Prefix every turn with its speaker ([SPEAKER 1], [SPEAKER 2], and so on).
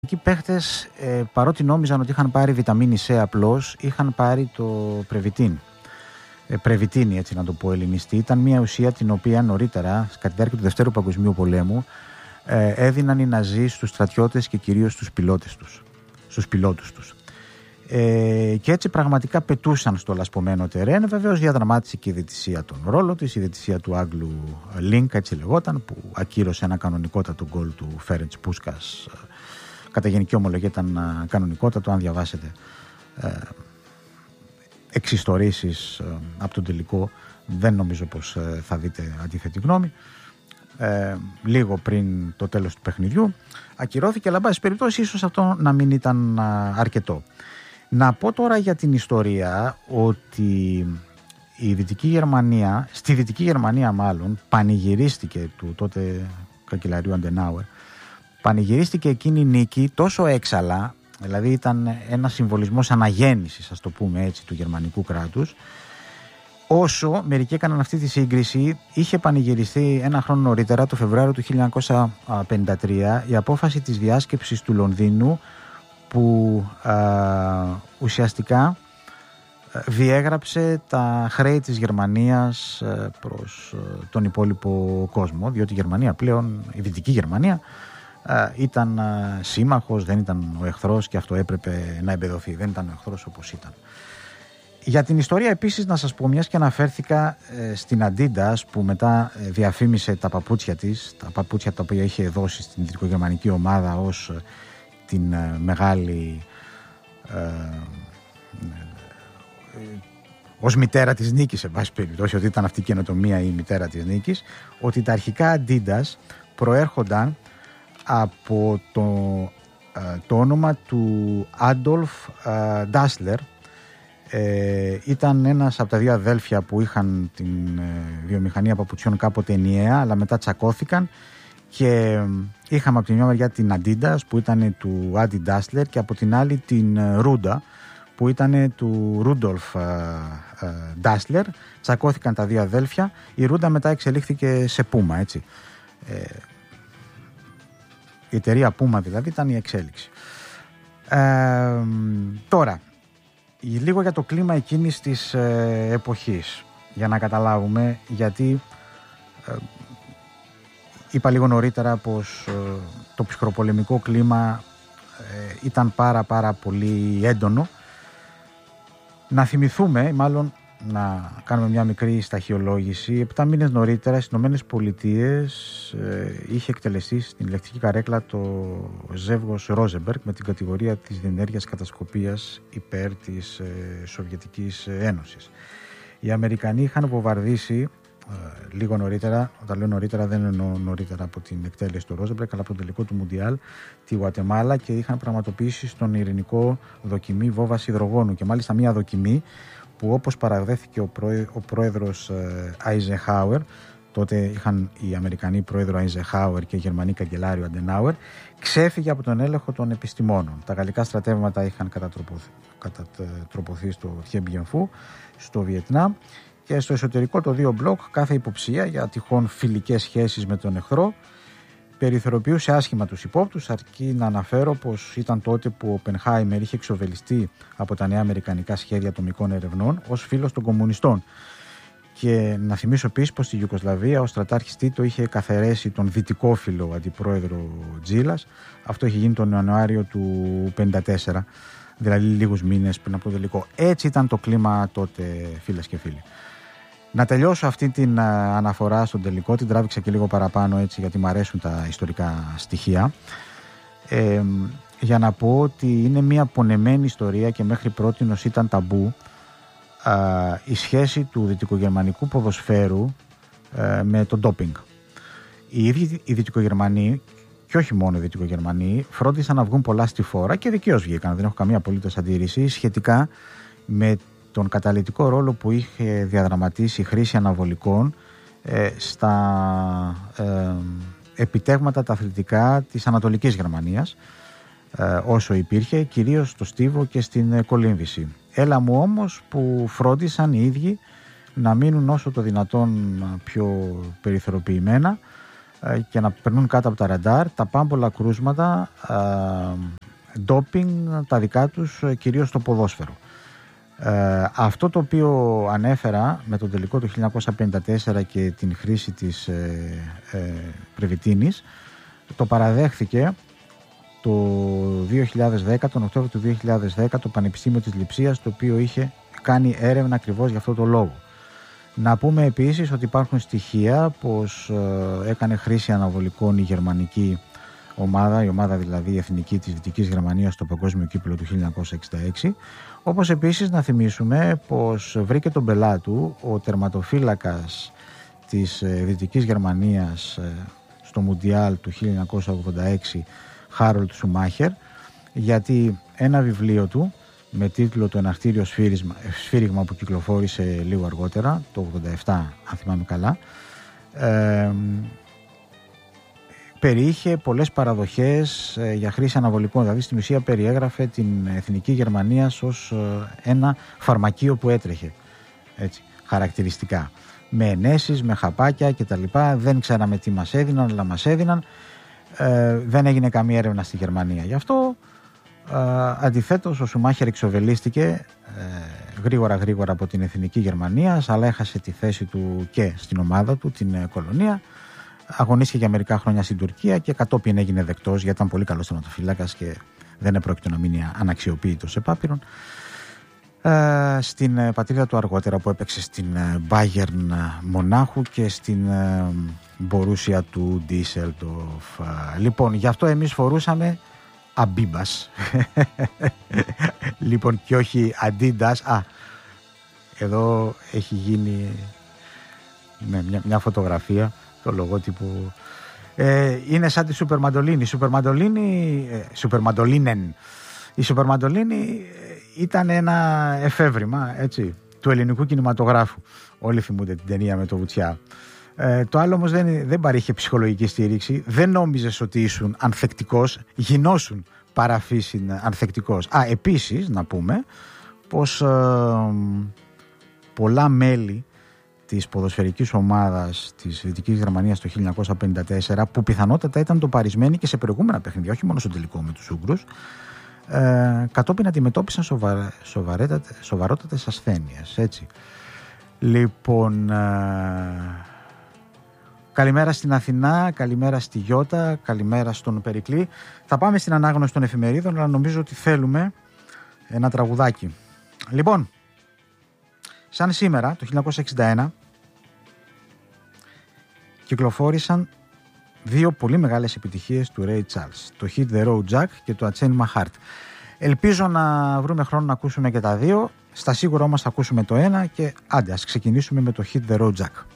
[SPEAKER 1] Οι παίχτες, παρότι νόμιζαν ότι είχαν πάρει βιταμίνη C απλώς, είχαν πάρει το πρεβιτίν. Πρεβιτίνη, έτσι να το πω ελληνιστή. Ήταν μια ουσία την οποία νωρίτερα, κατά τη διάρκεια του Δευτέρου Παγκοσμίου Πολέμου, έδιναν οι Ναζί στους στρατιώτες και κυρίως στους πιλότους τους. Και έτσι πραγματικά πετούσαν στο λασπωμένο τερέν. Βεβαίως διαδραμάτισε και η διαιτησία τον ρόλο της, η διαιτησία του Άγγλου Λίνκ, έτσι λεγόταν, που ακύρωσε ένα κανονικότατο γκολ του Φέρεντς Πούσκας. Κατά γενική ομολογία ήταν κανονικότατο. Αν διαβάσετε εξιστορήσεις από τον τελικό, δεν νομίζω πως θα δείτε αντίθετη γνώμη. Λίγο πριν το τέλος του παιχνιδιού ακυρώθηκε, αλλά εν πάση περιπτώσει ίσως αυτό να μην ήταν αρκετό. Να πω τώρα για την ιστορία ότι η Δυτική Γερμανία, στη Δυτική Γερμανία μάλλον, πανηγυρίστηκε του τότε καγκελαρίου Αντενάουερ, πανηγυρίστηκε εκείνη η νίκη τόσο έξαλα, δηλαδή ήταν ένα συμβολισμός αναγέννησης, ας το πούμε έτσι, του γερμανικού κράτους, όσο μερικοί έκαναν αυτή τη σύγκριση. Είχε πανηγυριστεί ένα χρόνο νωρίτερα, το Φεβρουάριο του 1953, η απόφαση της διάσκεψης του Λονδίνου που ουσιαστικά διέγραψε τα χρέη της Γερμανίας προς τον υπόλοιπο κόσμο, διότι η Γερμανία πλέον, η Δυτική Γερμανία, ήταν σύμμαχος, δεν ήταν ο εχθρός, και αυτό έπρεπε να εμπεδοθεί, δεν ήταν ο εχθρός όπως ήταν. Για την ιστορία επίσης να σας πω, μιας και αναφέρθηκα στην Adidas που μετά διαφήμισε τα παπούτσια της, τα παπούτσια τα οποία είχε δώσει στην δυτικογερμανική ομάδα ως την μεγάλη ως μητέρα της νίκης, εν πάση περιπτώσει, ότι ήταν αυτή η καινοτομία η μητέρα της νίκης, ότι τα αρχικά Adidas προέρχονταν από το όνομα του Άντολφ Ντάσλερ. Ήταν ένας από τα δύο αδέλφια που είχαν την βιομηχανία παπουτσιών κάποτε ενιαία, αλλά μετά τσακώθηκαν και είχαμε από τη μια μεριά την Adidas που ήταν του Άντι Ντάσλερ και από την άλλη την Ρούντα που ήταν του Ρούντολφ Ντάσλερ. Τσακώθηκαν τα δύο αδέλφια. Η Ρούντα μετά εξελίχθηκε σε Πούμα, έτσι. Η εταιρεία Πούμα δηλαδή ήταν η εξέλιξη. Τώρα, λίγο για το κλίμα εκείνης της εποχής, για να καταλάβουμε, γιατί είπα λίγο νωρίτερα πως το ψυχροπολεμικό κλίμα ήταν πάρα πολύ έντονο. Να θυμηθούμε, μάλλον να κάνουμε μια μικρή σταχυολόγηση. 7 μήνες νωρίτερα στις Ηνωμένες Πολιτείες είχε εκτελεστεί στην ηλεκτρική καρέκλα το ζεύγος Ρόζεμπεργκ με την κατηγορία της διενέργειας κατασκοπίας υπέρ της Σοβιετικής Ένωσης. Οι Αμερικανοί είχαν βομβαρδίσει λίγο νωρίτερα, όταν λέω νωρίτερα δεν εννοώ νωρίτερα από την εκτέλεση του Ρόζεμπεργκ, αλλά από τον τελικό του Μουντιάλ, τη Γουατεμάλα, και είχαν πραγματοποιήσει στον ειρηνικό δοκιμή βόμβας υδρογόνου, και μάλιστα μια δοκιμή που, όπως παραδέχθηκε ο πρόεδρος Άιζενχάουερ, τότε είχαν οι Αμερικανοί πρόεδρο Άιζενχάουερ και οι Γερμανοί καγκελάριο Αντενάουερ, ξέφυγε από τον έλεγχο των επιστημόνων. Τα γαλλικά στρατεύματα είχαν κατατροποθεί στο Τιέν Μπιεν Φου, στο Βιετνάμ, και στο εσωτερικό των δύο μπλοκ κάθε υποψία για τυχόν φιλικές σχέσεις με τον εχθρό περιθωριοποιούσε άσχημα τους υπόπτους, αρκεί να αναφέρω πως ήταν τότε που ο Οπενχάιμερ είχε εξοβελιστεί από τα νέα αμερικανικά σχέδια ατομικών ερευνών ως φίλος των κομμουνιστών. Και να θυμίσω επίσης πως στη Ιουγκοσλαβία ο στρατάρχης Τίτο είχε καθαρέσει τον δυτικόφιλο αντιπρόεδρο Τζίλας. Αυτό είχε γίνει τον Ιανουάριο του 1954, δηλαδή λίγους μήνες πριν από το τελικό. Έτσι ήταν το κλίμα τότε, φίλες και φίλοι. Να τελειώσω αυτή την αναφορά στον τελικό, την τράβηξα και λίγο παραπάνω έτσι, γιατί μου αρέσουν τα ιστορικά στοιχεία, για να πω ότι είναι μια πονεμένη ιστορία και μέχρι πρότινος ήταν ταμπού η σχέση του δυτικογερμανικού ποδοσφαίρου με το ντόπινγκ. Οι ίδιοι οι δυτικογερμανοί, και όχι μόνο οι δυτικογερμανοί, φρόντισαν να βγουν πολλά στη φόρα, και δικαίως βγήκαν, δεν έχω καμία απολύτως αντίρρηση, σχετικά με τον καταλυτικό ρόλο που είχε διαδραματίσει η χρήση αναβολικών στα επιτεύγματα τα αθλητικά της Ανατολικής Γερμανίας, όσο υπήρχε, κυρίως στο Στίβο και στην κολύμβηση. Έλα μου όμως που φρόντισαν οι ίδιοι να μείνουν όσο το δυνατόν πιο περιθωριοποιημένα, και να περνούν κάτω από τα ραντάρ τα πάμπολα κρούσματα ντόπινγκ τα δικά τους, κυρίως στο ποδόσφαιρο. Αυτό το οποίο ανέφερα με τον τελικό του 1954 και την χρήση της πρεβιτίνης, το παραδέχθηκε το 2010, τον Οκτώβριο του 2010, το Πανεπιστήμιο της Λειψίας, το οποίο είχε κάνει έρευνα ακριβώς για αυτό το λόγο. Να πούμε επίσης ότι υπάρχουν στοιχεία πως έκανε χρήση αναβολικών η γερμανική ομάδα, η ομάδα δηλαδή εθνική της Δυτικής Γερμανίας στο Παγκόσμιο Κύπελλο του 1966, όπως επίσης να θυμίσουμε πως βρήκε τον πελά του ο τερματοφύλακας της Δυτικής Γερμανίας στο Μουντιάλ του 1986, Χάρολτ Σουμάχερ, γιατί ένα βιβλίο του με τίτλο «Το εναρκτήριο σφύριγμα» που κυκλοφόρησε λίγο αργότερα, το 1987 αν θυμάμαι καλά, περιείχε πολλές παραδοχές για χρήση αναβολικών. Δηλαδή στην ουσία περιέγραφε την Εθνική Γερμανία ως ένα φαρμακείο που έτρεχε, έτσι, χαρακτηριστικά, με ενέσεις, με χαπάκια κτλ. Δεν ξέραμε τι μας έδιναν, αλλά μας έδιναν. Δεν έγινε καμία έρευνα στη Γερμανία. Γι' αυτό αντιθέτως ο Σουμάχερ εξοβελίστηκε γρήγορα από την Εθνική Γερμανία, αλλά έχασε τη θέση του και στην ομάδα του, την Κολονία. Αγωνίστηκε για μερικά χρόνια στην Τουρκία και κατόπιν έγινε δεκτός, γιατί ήταν πολύ καλός τερματοφύλακας και δεν επρόκειτο να μείνει αναξιοποίητος επάπειρον. Στην πατρίδα του αργότερα, που έπαιξε στην Bayern Μονάχου και στην Μπορούσια του Ντίσελντορφ. Λοιπόν, γι' αυτό εμείς φορούσαμε Αμπίμπας. Λοιπόν, και όχι Αντίντας. Εδώ έχει γίνει μια φωτογραφία, το λογότυπο. Είναι σαν τη Σούπερ Μαντολίνη. Η Σούπερ Μαντολίνη ήταν ένα εφεύρημα, έτσι, του ελληνικού κινηματογράφου. Όλοι θυμούνται την ταινία με το Βουτσιά. Το άλλο όμως δεν παρήχε ψυχολογική στήριξη. Δεν νόμιζες ότι ήσουν ανθεκτικός, γινώσουν παραφύσιν ανθεκτικός. Επίσης να πούμε πως πολλά μέλη της ποδοσφαιρικής ομάδας της Δυτικής Γερμανίας το 1954, που πιθανότατα ήταν τοπαρισμένοι και σε προηγούμενα παιχνίδια, όχι μόνο στο τελικό με τους Ούγγρους, κατόπιν αντιμετώπισαν σοβαρότατες ασθένειες, έτσι. Λοιπόν, καλημέρα στην Αθηνά, καλημέρα στη Γιώτα, καλημέρα στον Περικλή. Θα πάμε στην ανάγνωση των εφημερίδων, αλλά νομίζω ότι θέλουμε ένα τραγουδάκι. Λοιπόν, σαν σήμερα, το 1961, κυκλοφόρησαν δύο πολύ μεγάλες επιτυχίες του Ray Charles, το Hit the Road Jack και το A Chain My Heart. Ελπίζω να βρούμε χρόνο να ακούσουμε και τα δύο. Στα σίγουρα όμως θα ακούσουμε το ένα και άντε, ας ξεκινήσουμε με το Hit the Road Jack.